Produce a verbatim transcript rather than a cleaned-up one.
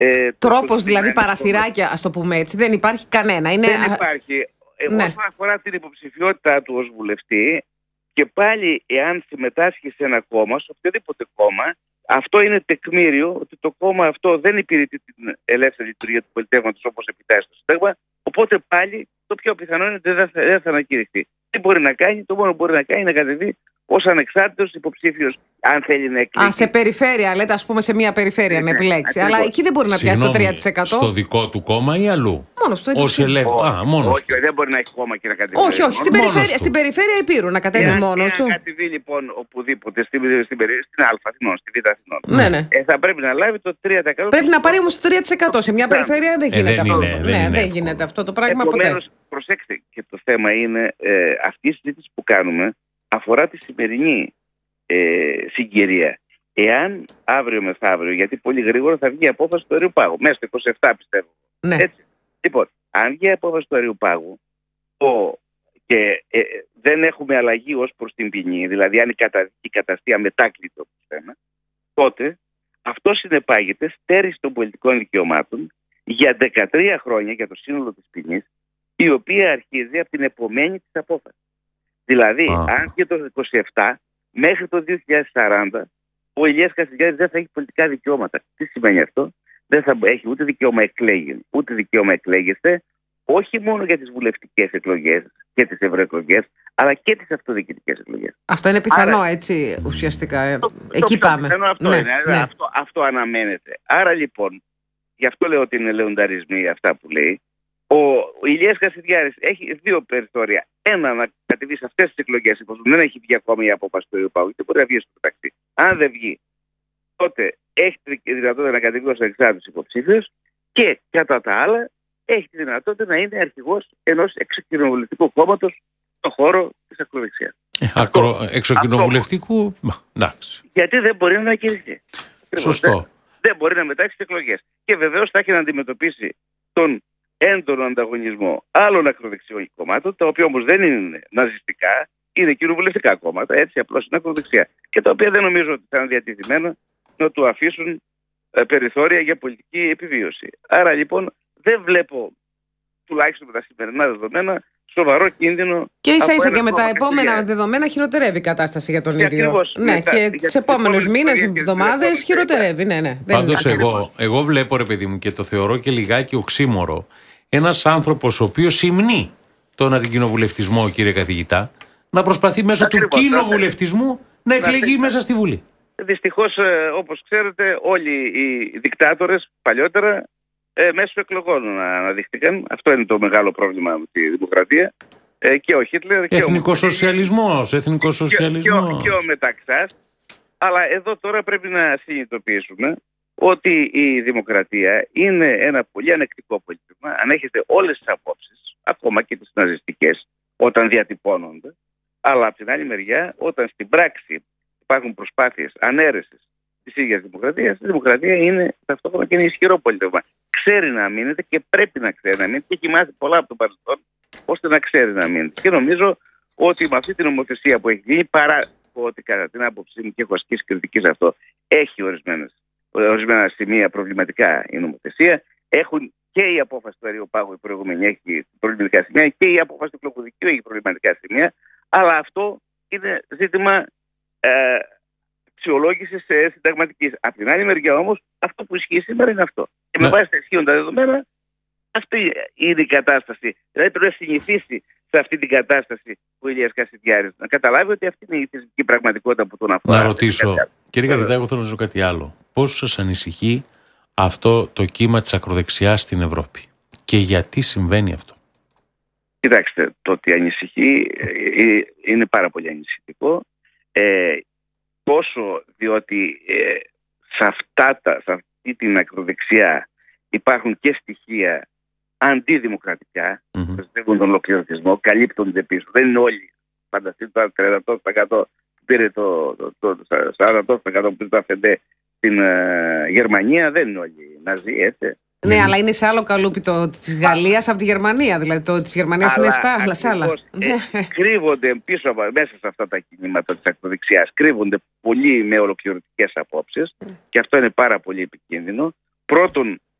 Ε, Τρόπος δηλαδή, παραθυράκια, ας το πούμε έτσι, δεν υπάρχει κανένα. Είναι... Δεν υπάρχει. Ναι. Όσον αφορά την υποψηφιότητά του ως βουλευτή, και πάλι εάν συμμετάσχει σε ένα κόμμα, σε οποιοδήποτε κόμμα, αυτό είναι τεκμήριο ότι το κόμμα αυτό δεν υπηρετεί την ελεύθερη λειτουργία του πολιτεύματος όπως επιτάσσει το Σύνταγμα, οπότε πάλι το πιο πιθανό είναι ότι δεν θα, δεν θα ανακηρυχθεί. Τι μπορεί να κάνει, το μόνο που μπορεί να κάνει είναι να κατεβεί ως ανεξάρτητος υποψήφιος, αν θέλει να εκλεγεί. Α, σε περιφέρεια, λέτε, ας πούμε σε μια περιφέρεια ναι, να επιλέξει. Ναι, αλλά εκεί δεν μπορεί να πιάσει το τρία τοις εκατό. Στο δικό του κόμμα ή αλλού? Μόνο στο υποψήφιο. Α, μόνος όχι, του. δεν μπορεί να έχει κόμμα και να κατεβεί. Όχι, όχι, στην περιφέρεια, στην περιφέρεια Υπήρου να κατέβει μόνος του. Αν κατεβεί λοιπόν οπουδήποτε, στην, στην, στην Α Αθηνών, στη Β Αθηνών, ναι, ναι. Ε, θα πρέπει να λάβει το τρία τοις εκατό. Πρέπει να πάρει όμως το τρία τοις εκατό. Σε μια περιφέρεια δεν γίνεται αυτό. Ναι, δεν γίνεται αυτό το πράγμα ποτέ. Επομένως, προσέξτε, και το θέμα είναι αυτή η συζήτηση που κάνουμε αφορά τη σημερινή Ε, συγκυρία. Εάν αύριο μεθαύριο, γιατί πολύ γρήγορα θα βγει η απόφαση του Αριουπάγου, μέσα στο είκοσι επτά πιστεύω. Ναι. Έτσι. Λοιπόν, αν βγει η απόφαση του Αριουπάγου ο, και ε, δεν έχουμε αλλαγή ως προς την ποινή, δηλαδή αν η, κατα, η καταστεί αμετάκλητη όπως λέμε, τότε αυτό συνεπάγεται στέρηση των πολιτικών δικαιωμάτων για δεκατρία χρόνια για το σύνολο της ποινής, η οποία αρχίζει από την επομένη της απόφαση. Δηλαδή, ah. αν και το είκοσι επτά μέχρι το δύο χιλιάδες σαράντα ο Ηλίας Κασιδιάρης δεν θα έχει πολιτικά δικαιώματα. Τι σημαίνει αυτό? Δεν θα έχει ούτε δικαίωμα εκλέγην, ούτε δικαίωμα εκλέγεστε, όχι μόνο για τις βουλευτικές εκλογές και τις ευρωεκλογές, αλλά και τις αυτοδιοικητικές εκλογές. Αυτό είναι πιθανό. Άρα, έτσι ουσιαστικά. Το, εκεί το πάμε. Πιθανό αυτό, ναι, είναι, ναι. Αυτό, αυτό αναμένεται. Άρα λοιπόν, γι' αυτό λέω ότι είναι λεονταρισμοί αυτά που λέει. Ο Ηλίας Κασιδιάρης έχει δύο περιθώρια. Ένα, να κατεβεί σε αυτές τις εκλογές, εφόσον δεν έχει βγει ακόμη η απόφαση του Αριουπάγου, και μπορεί να βγει στο μεταξύ. Αν δεν βγει, τότε έχει τη δυνατότητα να κατεβεί ως ανεξάρτητος υποψήφιος και κατά τα άλλα έχει τη δυνατότητα να είναι αρχηγός ενός εξοκοινοβουλευτικού κόμματος στον χώρο της ακροδεξιάς. Ε, ακρο... Εξοκοινοβουλευτικού, εντάξει. Γιατί δεν μπορεί να ανακηρυχθεί. Σωστό. Δεν, δεν μπορεί να μετάξει τις εκλογές. Και βεβαίως θα έχει να αντιμετωπίσει τον έντονο ανταγωνισμό άλλων ακροδεξιών κομμάτων, τα οποία όμως δεν είναι ναζιστικά, είναι κοινοβουλευτικά κόμματα, έτσι απλώς είναι ακροδεξιά. Και τα οποία δεν νομίζω ότι θα είναι διατηρημένα να του αφήσουν ε, περιθώρια για πολιτική επιβίωση. Άρα λοιπόν δεν βλέπω, τουλάχιστον με τα σημερινά δεδομένα, σοβαρό κίνδυνο. Και ίσα ίσα και με τα επόμενα δεδομένα χειροτερεύει η κατάσταση για τον και ίδιο. Ακριβώς, ναι, μετά, και τις επόμενους μήνες, εβδομάδες χειροτερεύει. Ναι, ναι, πάντως εγώ, εγώ βλέπω, ρε παιδί μου, και το θεωρώ και λιγάκι οξύμορο, ένας άνθρωπος ο οποίος υμνεί τον αντικοινοβουλευτισμό, κύριε καθηγητά, να προσπαθεί μέσω Ακριβώς, του κοινοβουλευτισμού να εκλεγεί να μέσα στη Βουλή. Δυστυχώς, όπως ξέρετε, όλοι οι δικτάτορες παλιότερα ε, μέσω εκλογών αναδείχθηκαν. Αυτό είναι το μεγάλο πρόβλημα με τη δημοκρατία. Ε, και ο Χίτλερ και εθνικοσοσιαλισμός, εθνικοσοσιαλισμός. Και, και, και ο Μεταξάς. Αλλά εδώ τώρα πρέπει να συνειδητοποιήσουμε ότι η δημοκρατία είναι ένα πολύ ανεκτικό πολιτισμό. Αν έχετε όλες τις απόψεις, ακόμα και τις ναζιστικές, όταν διατυπώνονται, αλλά από την άλλη μεριά, όταν στην πράξη υπάρχουν προσπάθειες ανέρεσης της ίδιας δημοκρατίας, η δημοκρατία είναι ταυτόχρονα και είναι ισχυρό πολιτισμό. Ξέρει να μείνεται και πρέπει να ξέρει να μείνεται και έχει μάθει πολλά από το παρελθόν, ώστε να ξέρει να μείνεται. Και νομίζω ότι με αυτή την νομοθεσία που έχει γίνει, παρά ότι κατά την άποψή μου και έχω ασκήσει κριτική σε αυτό, έχει ορισμένες ορισμένα σημεία προβληματικά η νομοθεσία. Έχουν και η απόφαση του Αριουπάγου η προηγούμενη έχει προβληματικά σημεία και η απόφαση του Κλοκουδικίου έχει προβληματικά σημεία. Αλλά αυτό είναι ζήτημα ε, αξιολόγησης ε, συνταγματικής. Από την άλλη μεριά όμως, αυτό που ισχύει σήμερα είναι αυτό. Και με βάση τα ισχύοντα δεδομένα, αυτή είναι η κατάσταση. Δηλαδή πρέπει να συνηθίσει σε αυτή την κατάσταση ο Ηλίας Κασιδιάρης. Να καταλάβει ότι αυτή είναι η θεσμική πραγματικότητα που τον αφορά. Να ρωτήσω, κύριε καθηγητά, εγώ θέλω να ρωτήσω κάτι άλλο. Πώς σας ανησυχεί αυτό το κύμα της ακροδεξιάς στην Ευρώπη και γιατί συμβαίνει αυτό? Κοιτάξτε, το ότι ανησυχεί είναι πάρα πολύ ανησυχητικό. Ε, τόσο διότι ε, σε, αυτά τα, σε αυτή την ακροδεξιά υπάρχουν και στοιχεία αντιδημοκρατικά, mm-hmm. πιστεύουν τον ολοκληρωτισμό, καλύπτονται πίσω. Δεν είναι όλοι. Φανταστείτε το τριάντα τοις εκατό που πήρε το, το, το, το σαράντα τοις εκατό που πήρε το Αφεντέ στην uh, Γερμανία, δεν είναι όλοι Ναζί, έτσι. Ναι, mm. αλλά είναι σε άλλο καλούπι το της Γαλλίας από τη Γερμανία. Δηλαδή το της Γερμανίας είναι στα άλλα. Σε άλλα. Ε, κρύβονται πίσω από, μέσα σε αυτά τα κινήματα της ακροδεξιάς, κρύβονται πολλοί με ολοκληρωτικές απόψεις mm. και αυτό είναι πάρα πολύ επικίνδυνο. πρώτον